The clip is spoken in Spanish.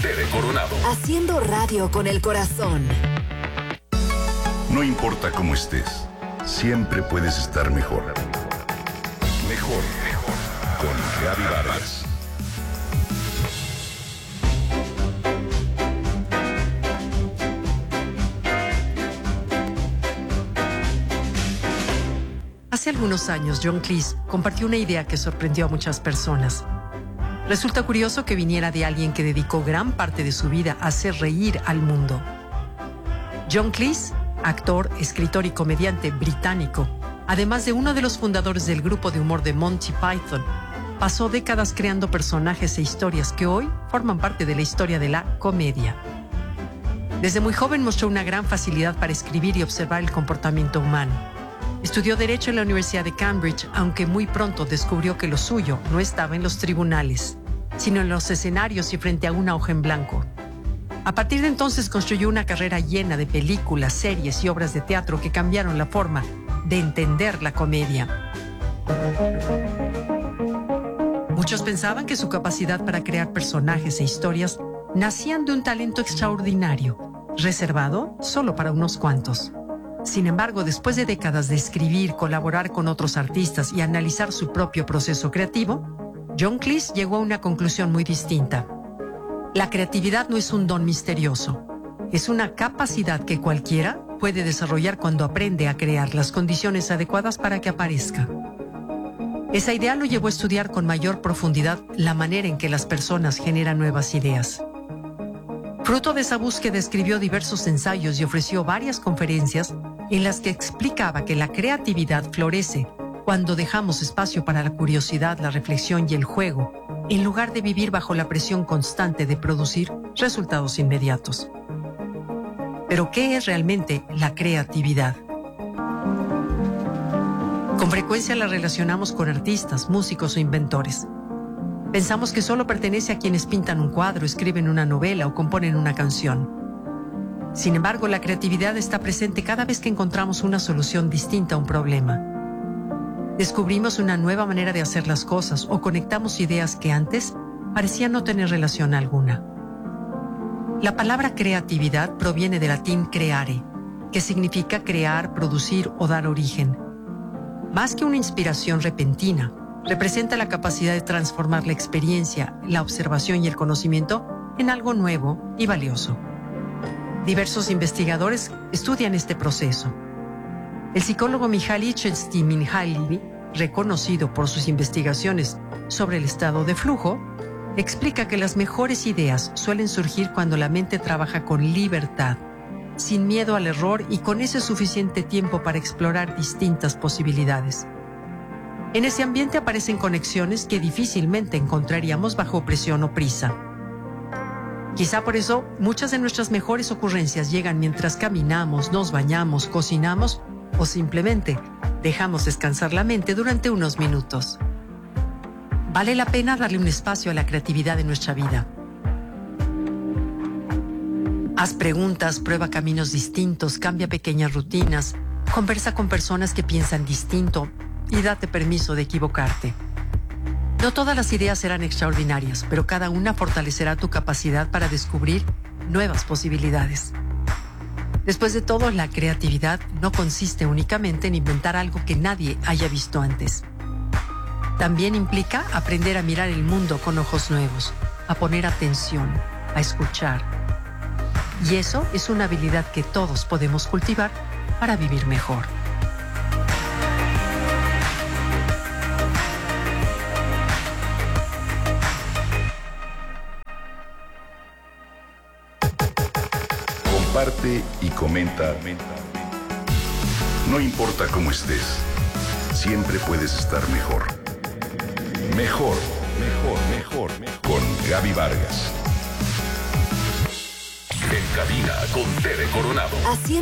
Tere Coronado. Haciendo radio con el corazón. No importa cómo estés, siempre puedes estar mejor. Mejor, mejor. Con Gaby Vargas. Hace algunos años, John Cleese compartió una idea que sorprendió a muchas personas. Resulta curioso que viniera de alguien que dedicó gran parte de su vida a hacer reír al mundo. John Cleese, actor, escritor y comediante británico, además de uno de los fundadores del grupo de humor de Monty Python, pasó décadas creando personajes e historias que hoy forman parte de la historia de la comedia. Desde muy joven mostró una gran facilidad para escribir y observar el comportamiento humano. Estudió Derecho en la Universidad de Cambridge, aunque muy pronto descubrió que lo suyo no estaba en los tribunales, sino en los escenarios y frente a una hoja en blanco. A partir de entonces construyó una carrera llena de películas, series y obras de teatro que cambiaron la forma de entender la comedia. Muchos pensaban que su capacidad para crear personajes e historias nacían de un talento extraordinario, reservado solo para unos cuantos. Sin embargo, después de décadas de escribir, colaborar con otros artistas y analizar su propio proceso creativo, John Cleese llegó a una conclusión muy distinta. La creatividad no es un don misterioso, es una capacidad que cualquiera puede desarrollar cuando aprende a crear las condiciones adecuadas para que aparezca. Esa idea lo llevó a estudiar con mayor profundidad la manera en que las personas generan nuevas ideas. Fruto de esa búsqueda escribió diversos ensayos y ofreció varias conferencias en las que explicaba que la creatividad florece cuando dejamos espacio para la curiosidad, la reflexión y el juego, en lugar de vivir bajo la presión constante de producir resultados inmediatos. Pero, ¿qué es realmente la creatividad? Con frecuencia la relacionamos con artistas, músicos o inventores. Pensamos que solo pertenece a quienes pintan un cuadro, escriben una novela o componen una canción. Sin embargo, la creatividad está presente cada vez que encontramos una solución distinta a un problema. Descubrimos una nueva manera de hacer las cosas o conectamos ideas que antes parecían no tener relación alguna. La palabra creatividad proviene del latín creare, que significa crear, producir o dar origen. Más que una inspiración repentina, representa la capacidad de transformar la experiencia, la observación y el conocimiento en algo nuevo y valioso. Diversos investigadores estudian este proceso. El psicólogo Mihaly Csikszentmihalyi, reconocido por sus investigaciones sobre el estado de flujo, explica que las mejores ideas suelen surgir cuando la mente trabaja con libertad, sin miedo al error y con ese suficiente tiempo para explorar distintas posibilidades. En ese ambiente aparecen conexiones que difícilmente encontraríamos bajo presión o prisa. Quizá por eso muchas de nuestras mejores ocurrencias llegan mientras caminamos, nos bañamos, cocinamos o simplemente dejamos descansar la mente durante unos minutos. Vale la pena darle un espacio a la creatividad en nuestra vida. Haz preguntas, prueba caminos distintos, cambia pequeñas rutinas, conversa con personas que piensan distinto y date permiso de equivocarte. No todas las ideas serán extraordinarias, pero cada una fortalecerá tu capacidad para descubrir nuevas posibilidades. Después de todo, la creatividad no consiste únicamente en inventar algo que nadie haya visto antes. También implica aprender a mirar el mundo con ojos nuevos, a poner atención, a escuchar. Y eso es una habilidad que todos podemos cultivar para vivir mejor. Comparte y comenta. No importa cómo estés, siempre puedes estar mejor. Mejor, mejor, mejor, mejor. Con Gaby Vargas. En cabina con Tere Coronado. Haciendo